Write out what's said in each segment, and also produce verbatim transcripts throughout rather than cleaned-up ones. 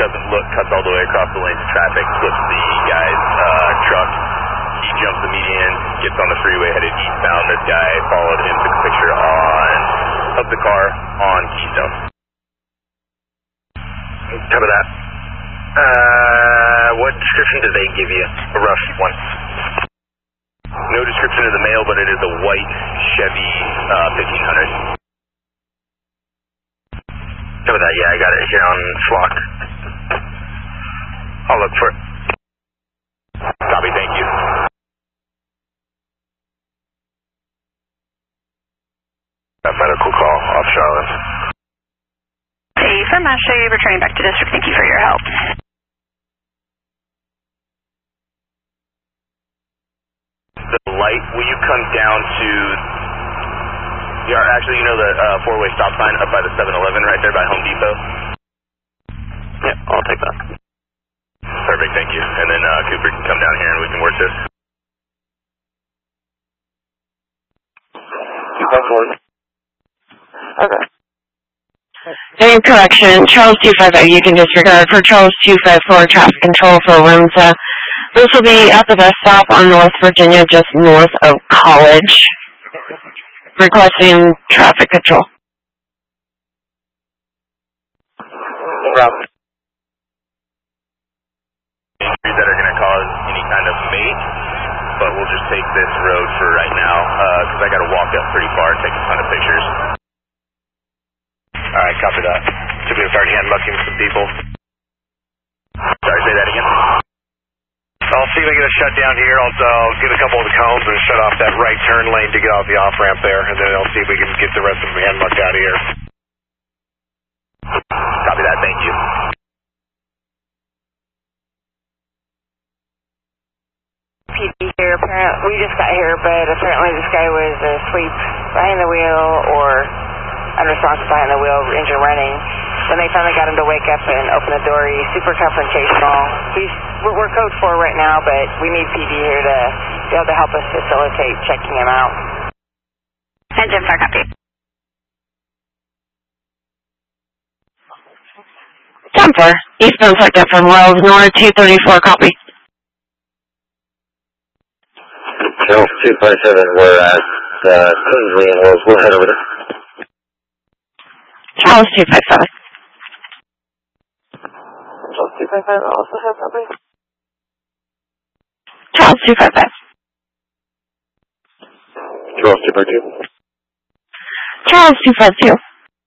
doesn't look, cuts all the way across the lanes of traffic, flips the guy's uh, truck. He jumps the median, gets on the freeway, headed eastbound. This guy followed him, took a picture on of the car on Keystone. Cover that. Uh, what description did they give you? A rough one. No description of the male, but it is a white Chevy uh, fifteen hundred. Cover that, yeah, I got it here on Flock. I'll look for it. Copy, thank you. A medical call off Charlotte. Hey, from Ashley, returning back to district. Thank you for your help. The light, will you come down to, yeah, actually, you know the uh, four-way stop sign up by the seven eleven right there by Home Depot? Yeah, I'll take that. Perfect, thank you. And then uh, Cooper can come down here and we can work this. two five four. Okay. Name correction, Charles two five eight, you can disregard for Charles two five four, traffic control for Windsor. This will be at the bus stop on North Virginia, just north of College. Requesting traffic control. Route. Injuries that are going to cause any kind of mate, but we'll just take this road for right now, because uh, I got to walk up pretty far and take a ton of pictures. Alright, copy that. Should we start hand-mucking some people? Sorry, say that again? I'll see if I get a shutdown here. I'll, uh, get a couple of the cones and shut off that right turn lane to get off the off-ramp there, and then I'll see if we can get the rest of them hand-mucked out of here. Copy that, thank you. P D here, apparently, we just got here, but apparently this guy was asleep behind the wheel or unresponsive behind the wheel, engine running. When they finally got him to wake up and open the door, he's super confrontational. He's, we're, we're code four right now, but we need P D here to be able to help us facilitate checking him out. Engine four, copy. Jumper, eastbound sector from Wells North, two thirty-four, copy. Charles two five seven, we're at uh, Kingsley and Wells. We'll head over there. Charles two five seven. Charles two five five, also have copy. Charles two five five. Charles two five two. Charles two five two.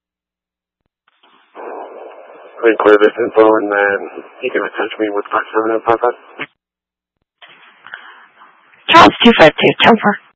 We clear this info and then you can attach me with five seven zero five five. Charles two five two, jumper.